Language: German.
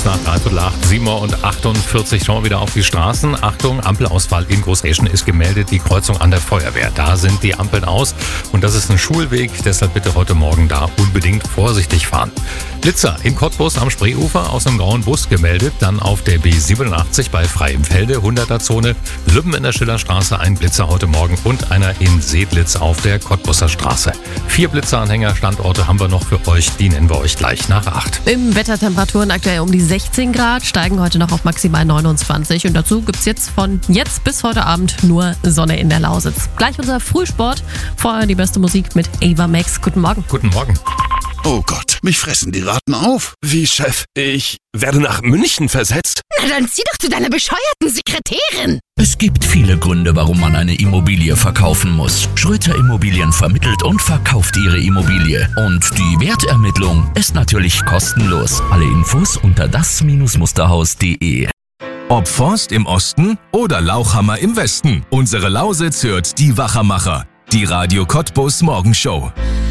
nach 7:45 7:48. Schauen wir wieder auf die Straßen. Achtung, Ampelausfall in Großreschen ist gemeldet. Die Kreuzung an der Feuerwehr. Da sind die Ampeln aus und das ist ein Schulweg. Deshalb bitte heute Morgen da unbedingt vorsichtig fahren. Blitzer in Cottbus am Spreeufer aus einem grauen Bus gemeldet. Dann auf der B87 bei Freienfelde, 100er-Zone. Lübben in der Schillerstraße ein Blitzer heute Morgen und einer in Seedlitz auf der Cottbuser Straße. 4 Blitzeranhängerstandorte haben wir noch für euch. Die nennen wir euch gleich nach 8. Im Wettertemperaturen aktuell um die 16 Grad, steigen heute noch auf maximal 29. Und dazu gibt's jetzt von jetzt bis heute Abend nur Sonne in der Lausitz. Gleich unser Frühsport. Vorher die beste Musik mit Ava Max. Guten Morgen. Guten Morgen. Oh Gott, mich fressen die Ratten auf. Wie, Chef? Ich werde nach München versetzt? Na dann zieh doch zu deiner bescheuerten Sekretärin. Es gibt viele Gründe, warum man eine Immobilie verkaufen muss. Schröter Immobilien vermittelt und verkauft Ihre Immobilie. Und die Wertermittlung ist natürlich kostenlos. Alle Infos unter das-musterhaus.de. Ob Forst im Osten oder Lauchhammer im Westen. Unsere Lausitz hört die Wachermacher. Die Radio Cottbus Morgenshow.